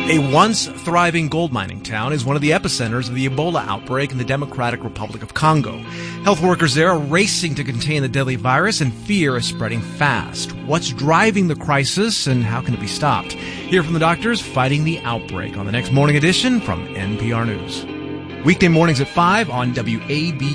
A once thriving gold mining town is one of the epicenters of the Ebola outbreak in the Democratic Republic of Congo. Health workers there are racing to contain the deadly virus, and fear is spreading fast. What's driving the crisis, and how can it be stopped? Hear from the doctors fighting the outbreak on the next Morning Edition from NPR News. Weekday mornings at 5 on WABE.